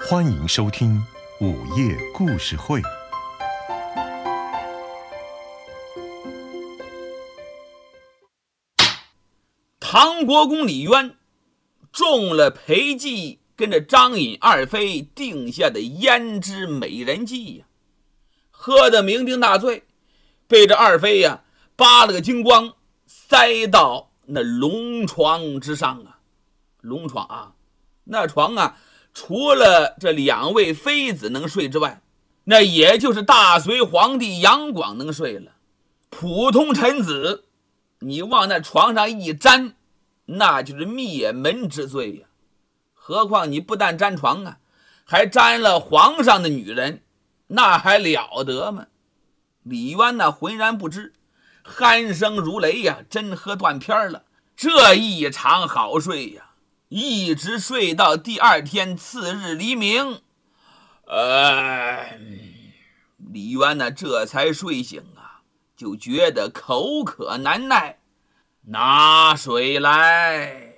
欢迎收听午夜故事会。 唐国公李渊中了裴寂跟着张隐二妃定下的胭脂美人计呀，喝得酩酊大醉，被这二妃呀扒了个精光，塞到那龙床之上啊。龙床啊，那床啊，除了这两位妃子能睡之外，那也就是大隋皇帝杨广能睡了。普通臣子，你往那床上一沾，那就是灭门之罪呀。何况你不但沾床啊，还沾了皇上的女人，那还了得吗？李渊那浑然不知，鼾声如雷呀，真喝断片了。这一场好睡呀，一直睡到第二天次日黎明。李渊呢这才睡醒啊，就觉得口渴难耐，拿水来。